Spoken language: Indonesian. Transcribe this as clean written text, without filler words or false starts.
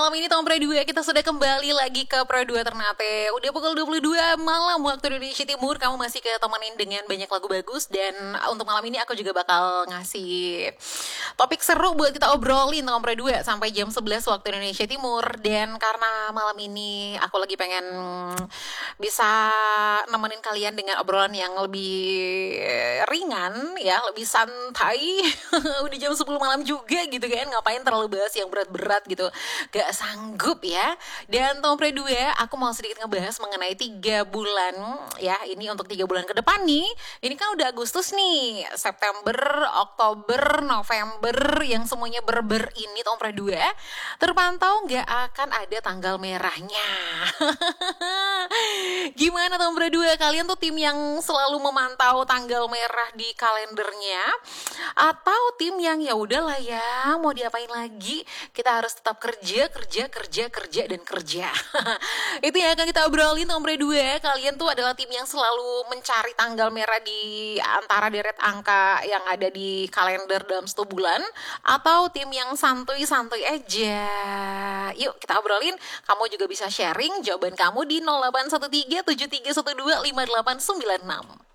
malam ini tahun Pro 2 kita sudah kembali lagi ke Pro 2 Ternate. Udah pukul 22 malam waktu Indonesia Timur. Kamu masih ketemenin dengan banyak lagu bagus. Dan untuk malam ini aku juga bakal ngasih topik seru buat kita obrolin tahun Pro 2 sampai jam 11 waktu Indonesia Timur. Dan karena malam ini aku lagi pengen bisa nemenin kalian dengan obrolan yang lebih ringan ya, lebih santai. Udah jam 10 malam juga gitu kan. Ngapain terlalu bahas yang berat-berat gitu, gak sanggup ya. Dan tahun Pre 2 aku mau sedikit ngebahas mengenai 3 bulan ya. Ini untuk 3 bulan ke depan nih. Ini kan udah Agustus nih, September, Oktober, November, yang semuanya berber ini tahun Pre 2 terpantau gak akan ada tanggal merahnya. Gimana tahun Pre 2? Kalian tuh tim yang selalu memantau tanggal merah di kalendernya, atau tim yang ya udahlah ya, mau diapain lagi, kita harus tetap kerja dan kerja. Itu yang akan kita obrolin tahun Pre 2. Kalian tuh adalah tim yang selalu mencari tanggal merah di antara deret angka yang ada di kalender dalam 1 bulan, atau tim yang santuy-santuy aja. Yuk kita obrolin. Kamu juga bisa sharing jawaban kamu di 0813 7312 5896.